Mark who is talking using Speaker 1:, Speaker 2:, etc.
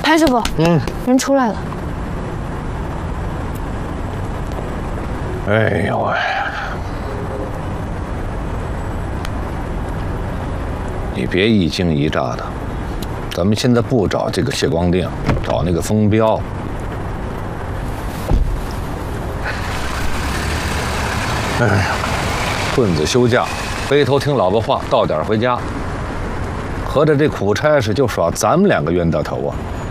Speaker 1: 潘师傅，人出来了。
Speaker 2: 哎呦喂！你别一惊一乍的，咱们现在不找这个谢光定，找那个风彪。哎呀，棍子休架，背头听老婆话，到点回家。合着这苦差事就耍咱们两个冤大头啊！